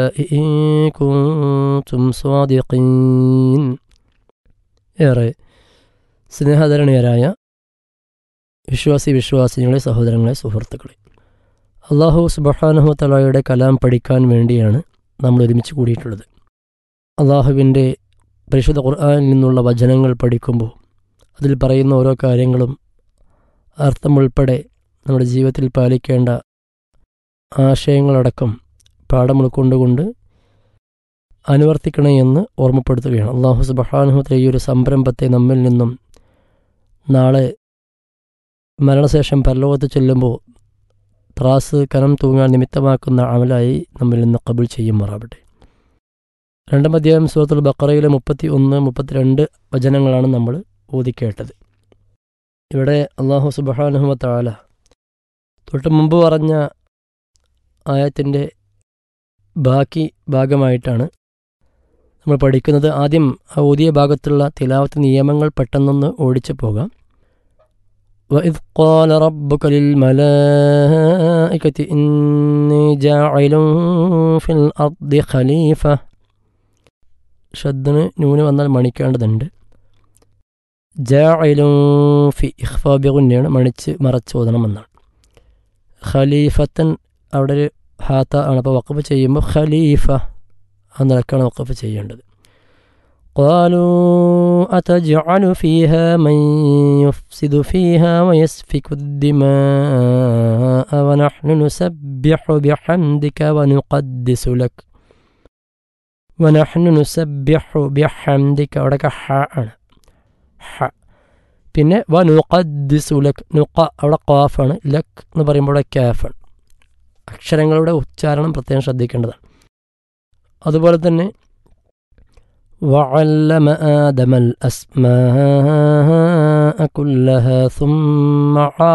In കുൻതും സ്വാദിഖീൻ. ഏറെ സ്നേഹധരണീയരായ വിശ്വാസിനികളെ, സഹോദരങ്ങളെ, സുഹൃത്തുക്കളെ, അല്ലാഹു സുബ്ഹാനഹു വ തആലയുടെ കലാം പഠിക്കാൻ വേണ്ടിയാണ് നമ്മൾ ഒരുമിച്ച് കൂടിയിട്ടുള്ളത്. അള്ളാഹുവിൻ്റെ പരിശുദ്ധ ഖുർആനിൽ നിന്നുള്ള വചനങ്ങൾ പഠിക്കുമ്പോൾ അതിൽ പറയുന്ന ഓരോ കാര്യങ്ങളും അർത്ഥമുൾപ്പെടെ നമ്മുടെ ജീവിതത്തിൽ പാലിക്കേണ്ട ആശയങ്ങളടക്കം പാഠം ഉൾക്കൊണ്ടുകൊണ്ട് അനുവർത്തിക്കണേ എന്ന് ഓർമ്മപ്പെടുത്തുകയാണ്. അല്ലാഹു സുബ്ഹാനഹു വ തആല ഈ ഒരു സംരംഭത്തെ നമ്മിൽ നിന്നും നാളെ മരണശേഷം പരലോകത്ത് ചെല്ലുമ്പോൾ ത്രാസ് കനം തൂങ്ങാൻ നിമിത്തമാക്കുന്ന അമലായി നമ്മിൽ നിന്ന് ഖബൂൽ ചെയ്യുമാറാവട്ടെ. 2-ാം അധ്യായം സൂറത്തുൽ ബഖറയിലെ 31-32 വചനങ്ങളാണ് നമ്മൾ ഓതിക്കേട്ടത്. ഇവിടെ അല്ലാഹു സുബ്ഹാനഹു വ തആല തൊട്ട് മുമ്പ് പറഞ്ഞ ആയത്തിൻ്റെ ബാക്കി ഭാഗമായിട്ടാണ് നമ്മൾ പഠിക്കുന്നത്. ആദ്യം ആ ഓതിയ ഭാഗത്തുള്ള തിലാവത്ത് നിയമങ്ങൾ പെട്ടെന്നൊന്ന് ഓടിച്ചു പോകാം. وَإِذْ قَالَ رَبُّكَ لِلْمَلَائِكَةِ إِنِّي جَاعِلٌ فِي الْأَرْضِ خَلِيفَةً. ഷദ്ദിന് നൂന് വന്നാൽ മണിക്കേണ്ടതുണ്ട്. ജാഇലുൻ ഫി ഇഖ്ഫാ ബിഗുന്നയാണ്, മറച്ച് ഓതണമെന്നാണ്. ഖലീഫത്തൻ അവിടെ ഒരു ഹാത്ത ആണ്. അപ്പോൾ വഖഫ് ചെയ്യുമ്പോൾ ഖലീഫ ആ നിലക്കാണ് വഖഫ് ചെയ്യേണ്ടത്. قالوا أتجعل فيها من يفسد فيها ويسفك الدماء ونحن نسبح بحمدك ونقدس لك. ونحن نسبح بحمدك അവിടെയൊക്കെ ഹ ആണ്, ഹ. പിന്നെ വനുഖദ്ദിസു ലക്, നുഖ അവിടെ ഖാഫാണ്, ലക് എന്ന് പറയുമ്പോൾ അവിടെ കാഫാണ്. അക്ഷരങ്ങളുടെ ഉച്ചാരണം പ്രത്യേകം ശ്രദ്ധിക്കേണ്ടതാണ്. അതുപോലെ തന്നെ وعلم آدم الأسماء كلها ثم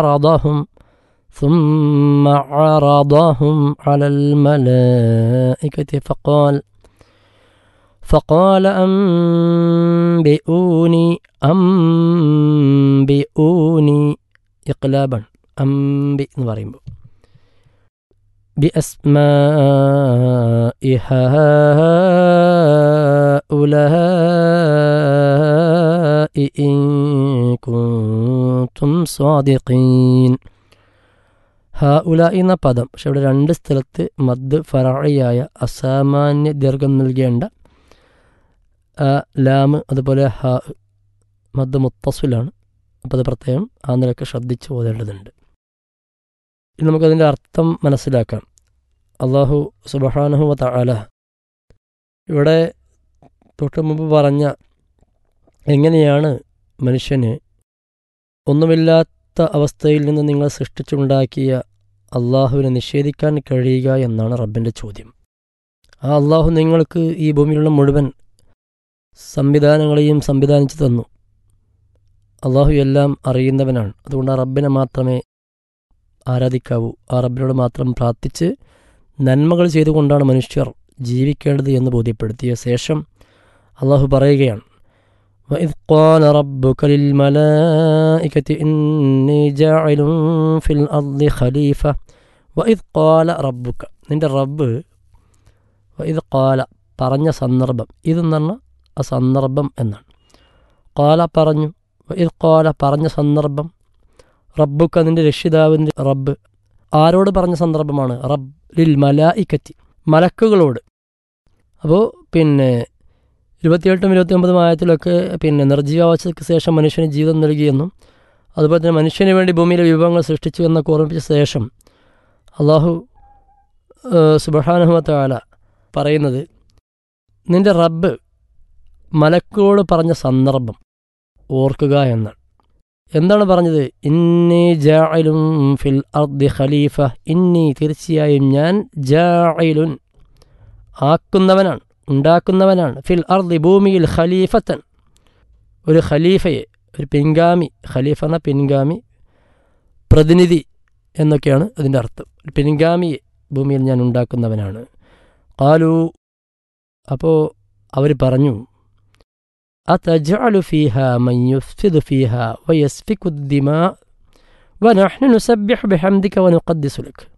عرضهم على الملائكة فقال أنبئوني إقلابا أنبئ എന്ന് പറയുമ്പോൾ بأسماء هؤلاء إن كنتم صادقين. هؤلاء എന്ന പദം പക്ഷെ ഇവിടെ 2 സ്ഥലത്ത് മദ് ഫറഇയായ അസാമാന്യ ദീർഘം നൽകേണ്ട ലാമ്, അതുപോലെ ഹ മദ് മുത്തസിലാണ്. അപ്പോൾ അത് പ്രത്യേകം ആ നിലക്ക് ശ്രദ്ധിച്ച് ഓതേണ്ടതുണ്ട്. ഇനി നമുക്കതിൻ്റെ അർത്ഥം മനസ്സിലാക്കാം. അല്ലാഹു സുബ്ഹാനഹു വ തആല ഇവിടെ തൊട്ട് മുമ്പ് പറഞ്ഞ എങ്ങനെയാണ് മനുഷ്യന് ഒന്നുമില്ലാത്ത അവസ്ഥയിൽ നിന്ന് നിങ്ങൾ സൃഷ്ടിച്ചുണ്ടാക്കിയ അള്ളാഹുവിനെ നിഷേധിക്കാൻ കഴിയുക എന്നാണ് റബ്ബിൻ്റെ ചോദ്യം. ആ അള്ളാഹു നിങ്ങൾക്ക് ഈ ഭൂമിയിലുള്ള മുഴുവൻ സംവിധാനങ്ങളെയും സംവിധാനിച്ചു തന്നു. അള്ളാഹു എല്ലാം അറിയുന്നവനാണ്. അതുകൊണ്ട് ആ റബ്ബിനെ മാത്രമേ ആരാധിക്കാവൂ. ആ റബ്ബിനോട് മാത്രം പ്രാർത്ഥിച്ച് നന്മകൾ ചെയ്തുകൊണ്ടാണ് മനുഷ്യർ ജീവിക്കേണ്ടത് എന്ന് ബോധ്യപ്പെടുത്തിയ ശേഷം അള്ളാഹു പറയുകയാണ്, وَإِذْ قَالَ رَبُّكَ لِلْمَلَائِكَةِ إِنِّي جَاعِلٌ فِي الْأَرْضِ خَلِيفَةً. وَإِذْ قَالَ رَبُّكَ, നിൻ്റെ റബ്ബ്. وَإِذْ قَالَ പറഞ്ഞ സന്ദർഭം, ഇതെന്ന് പറഞ്ഞാൽ ആ സന്ദർഭം എന്നാണ്. ഖാല പറഞ്ഞു, وَإِذْ قَالَ പറഞ്ഞ സന്ദർഭം, റബ്ബുക്ക നിൻ്റെ രക്ഷിതാവിൻ്റെ റബ്ബ്. ആരോട് പറഞ്ഞ സന്ദർഭമാണ്? റബ്ബ് ലിൽ മലായിക്കത്തി, മലക്കുകളോട്. അപ്പോൾ 28-29 ആയത്തിലൊക്കെ നിർജ്ജീവാവസ്ഥയ്ക്ക് ശേഷം മനുഷ്യന് ജീവിതം നൽകിയെന്നും അതുപോലെ തന്നെ മനുഷ്യന് വേണ്ടി ഭൂമിയിലെ വിഭവങ്ങൾ സൃഷ്ടിച്ചു എന്നൊക്കെ ഓർമ്മിപ്പിച്ച ശേഷം അല്ലാഹു സുബ്ഹാനഹു വ തആല പറയുന്നത് നിൻ്റെ റബ്ബ് മലക്കുകളോട് പറഞ്ഞ സന്ദർഭം ഓർക്കുക എന്നാണ്. എന്താണ് പറഞ്ഞത്? ഇന്നി ജാഇലുൻ ഫിൽ അർദി ഖലീഫ, ഇന്നി തീർച്ചയായും ഞാൻ ജാഇലുൻ ആക്കുന്നവനാണ്, ഉണ്ടാക്കുന്നവനാണ്, ഫിൽ അർദി ഭൂമിയിൽ ഖലീഫത്തൻ ഒരു ഖലീഫയെ, ഒരു പിൻഗാമി. ഖലീഫ എന്ന പിൻഗാമി, പ്രതിനിധി എന്നൊക്കെയാണ് അതിൻ്റെ അർത്ഥം. പിൻഗാമിയെ ഭൂമിയിൽ ഞാൻ ഉണ്ടാക്കുന്നവനാണ്. ഖാലു, അപ്പോൾ അവർ പറഞ്ഞു, അതജഅലു ഫീഹാ മൻ യുഫ്സിദു ഫീഹാ വയസ്ഫികു الدماء വനഹ്നു നുസബ്ബിഹു ബിഹംദിക വനുഖദ്ദിസു ലക.